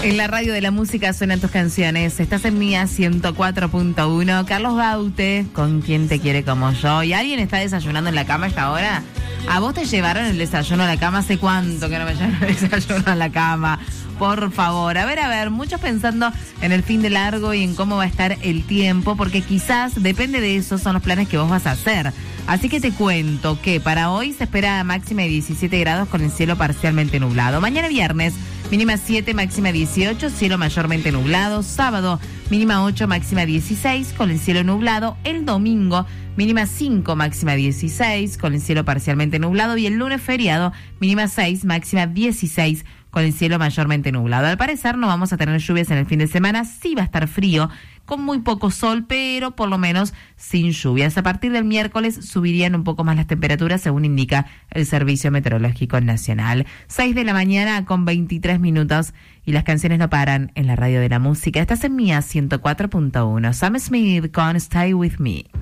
En la radio de la música suenan tus canciones. Estás en Mía 104.1. Carlos Baute, con Quien te quiere como yo. ¿Y alguien está desayunando en la cama a esta hora? ¿A vos te llevaron el desayuno a la cama? ¿Hace cuánto que no me llevan el desayuno a la cama? Por favor, a ver, muchos pensando en el fin de largo y en cómo va a estar el tiempo, porque quizás depende de eso son los planes que vos vas a hacer. Así que te cuento que para hoy se espera máxima de 17 grados con el cielo parcialmente nublado. Mañana viernes, mínima 7, máxima 18, cielo mayormente nublado. Sábado, mínima 8, máxima 16 con el cielo nublado. El domingo, mínima 5, máxima 16 con el cielo parcialmente nublado. Y el lunes feriado, mínima 6, máxima 16 con el cielo mayormente nublado. Al parecer no vamos a tener lluvias en el fin de semana. Sí va a estar frío, con muy poco sol, pero por lo menos sin lluvias. A partir del miércoles subirían un poco más las temperaturas, según indica el Servicio Meteorológico Nacional. 6 de la mañana con 23 minutos y las canciones no paran en la radio de la música. Estás en Mía 104.1. Sam Smith con Stay With Me.